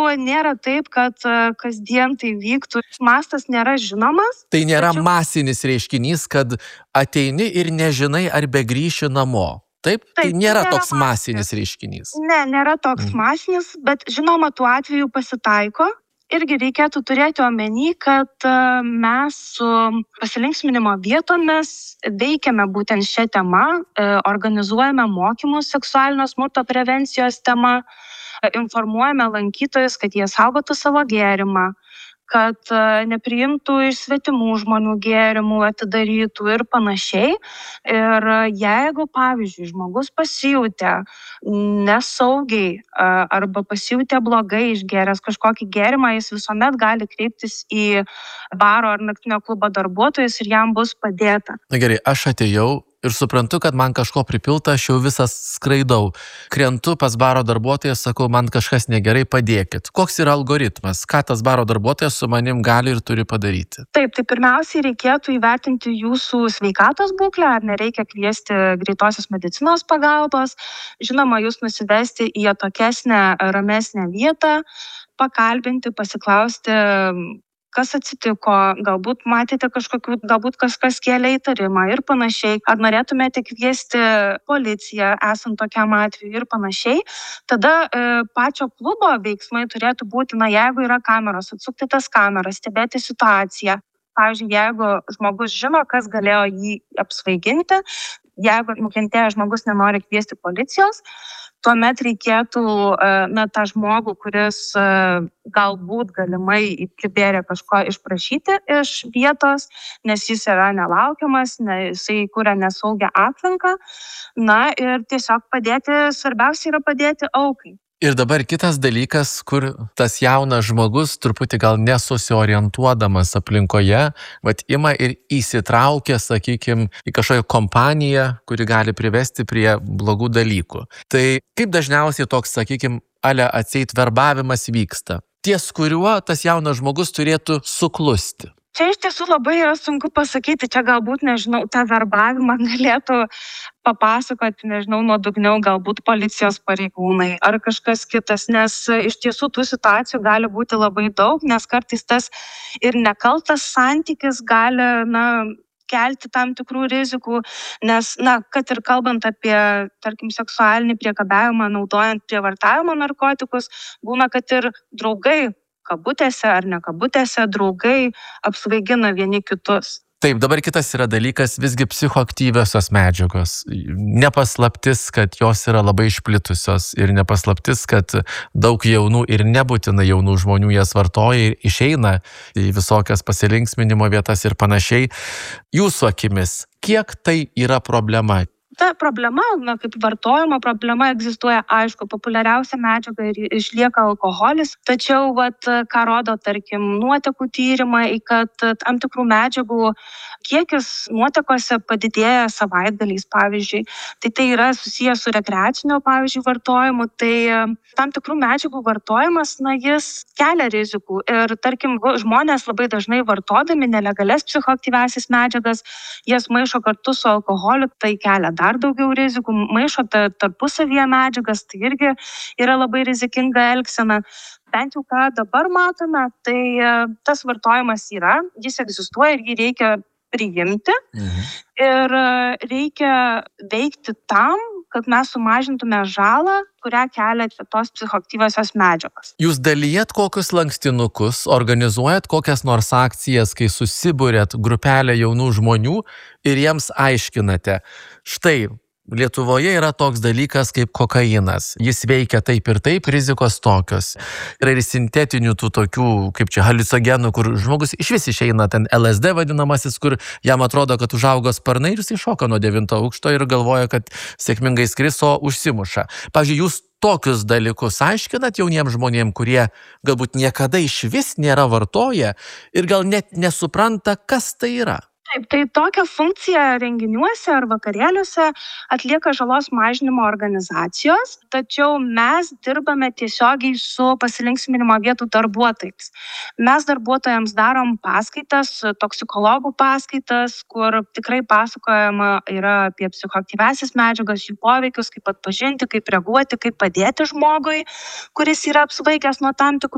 nėra taip, kad kasdien tai vyktų. Mastas nėra žinomas. Tai nėra masinis reiškinys, kad ateini ir nežinai, ar begrįši namo. Taip? Tai nėra toks masinis reiškinys. Ne, nėra toks masinis, bet žinoma, tų atvejų pasitaiko. Irgi reikėtų turėti omeny, kad mes su pasilinksminimo vietomis veikiame būtent šią temą, organizuojame mokymus seksualinio smurto prevencijos tema, informuojame lankytojus, kad jie saugotų savo gėrimą, kad nepriimtų iš svetimų žmonių gėrimų, atidarytų ir panašiai. Ir jeigu, pavyzdžiui, žmogus pasijautė nesaugiai arba pasijautė blogai išgėręs kažkokį gėrimą, jis visuomet gali kreiptis į baro ar naktinio klubo darbuotojus ir jam bus padėta. Na gerai, aš atėjau ir suprantu, kad man kažko pripilta, aš jau visas skraidau. Krentu pas baro darbuotoją, sakau, man kažkas negerai, padėkit. Koks yra algoritmas? Ką tas baro darbuotojas su manim gali ir turi padaryti? Taip, tai pirmiausiai reikėtų įvertinti jūsų sveikatos būklę, ar nereikia kviesti greitosios medicinos pagalbos. Žinoma, jūs nusivesti į atokesnę, ramesnę vietą, pakalbinti, pasiklausti, kas atsitiko, galbūt matėte galbūt kažkas kėlė įtarimą ir panašiai. Ar norėtumėte kviesti policiją esant tokiam atveju ir panašiai. Tada pačio klubo veiksmai turėtų būti, jeigu yra kameros, atsukti tas kameras, stebėti situaciją. Pavyzdžiui, jeigu žmogus žino, kas galėjo jį apsvaiginti, jeigu nukentėjęs žmogus nenori kviesti policijos, tuomet reikėtų tą žmogų, kuris galbūt galimai pribėrė kažko išprašyti iš vietos, nes jis yra nelaukiamas, jisai kuria nesaugią aplinką. Ir tiesiog svarbiausia yra padėti aukai. Ir dabar kitas dalykas, kur tas jaunas žmogus, truputį gal nesusiorientuodamas aplinkoje, ima ir įsitraukia, sakykime, į kažkokią kompaniją, kuri gali privesti prie blogų dalykų. Tai kaip dažniausiai toks, sakykime, atseit verbavimas vyksta? Ties kuriuo tas jaunas žmogus turėtų suklusti? Čia iš tiesų labai yra sunku pasakyti, čia galbūt, tą verbavimą galėtų papasakoti, nuodugniau galbūt policijos pareigūnai ar kažkas kitas, nes iš tiesų tų situacijų gali būti labai daug, nes kartais tas ir nekaltas santykis gali, kelti tam tikrų rizikų, nes, kad ir kalbant apie, tarkim, seksualinį priekabiavimą, naudojant prievartavimo narkotikus, būna, kad ir draugai, kabutėse ar ne kabutėse, draugai apsvaigina vieni kitus. Taip, dabar kitas yra dalykas, visgi psichoaktyviosios medžiagos. Nepaslaptis, kad jos yra labai išplitusios ir nepaslaptis, kad daug jaunų ir nebūtinai jaunų žmonių jas vartoja ir išeina į visokias pasilinksminimo vietas ir panašiai. Jūsų akimis, kiek tai yra problema? Ta problema, kaip vartojimo problema egzistuoja, aišku, populiariausia medžiaga ir išlieka alkoholis, tačiau, ką rodo, tarkim, nuotekų tyrimai, kad tam tikrų medžiagų kiekis nuotekose padidėja savaitgaliais, pavyzdžiui. Tai yra susijęs su rekreaciniu, pavyzdžiui, vartojimu. Tai tam tikrų medžiagų vartojimas, jis kelia rizikų. Ir, tarkim, žmonės labai dažnai vartodami nelegalias psichoaktyviąsias medžiagas, jas maišo kartu su alkoholiu, tai kelia dar daugiau rizikų, maišo tarpusavyje medžiagas, tai irgi yra labai rizikinga elgsena. Bent jau ką dabar matome, tai tas vartojimas yra, jis egzistuoja ir jį reikia priimti ir reikia veikti tam, kad mes sumažintume žalą, kurią kelia tos psichoaktyviosios medžiagos. Jūs dalijat kokius lankstinukus, organizuojat kokias nors akcijas, kai susibūrėt grupelę jaunų žmonių ir jiems aiškinate, štai, Lietuvoje yra toks dalykas kaip kokainas. Jis veikia taip ir taip, rizikos tokios. Yra ir sintetinių tų tokių, kaip čia, haliucinogenų, kur žmogus išvis išeina ten LSD vadinamasis, kur jam atrodo, kad užaugo sparnai ir jis iššoka nuo 9 aukšto ir galvoja, kad sėkmingai skris, o užsimuša. Pavyzdžiui, jūs tokius dalykus aiškinat jauniems žmonėms, kurie galbūt niekada išvis nėra vartoję ir gal net nesupranta, kas tai yra. Taip, tai tokią funkciją renginiuose ar vakarėliuose atlieka žalos mažinimo organizacijos, tačiau mes dirbame tiesiogiai su pasilinksminimo vietų darbuotojais. Mes darbuotojams darom paskaitas, toksikologų paskaitas, kur tikrai pasakojama yra apie psichoaktyviąsias medžiagas, jų poveikius, kaip atpažinti, kaip reaguoti, kaip padėti žmogui, kuris yra apsvaigęs nuo tam tikrų